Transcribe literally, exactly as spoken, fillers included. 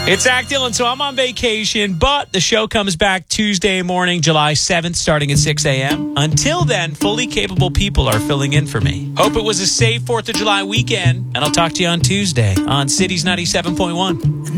It's Zach Dillon, so I'm on vacation, but the show comes back Tuesday morning, July seventh, starting at six a.m. Until then, fully capable people are filling in for me. Hope it was a safe fourth of July weekend, and I'll talk to you on Tuesday on Cities ninety-seven point one.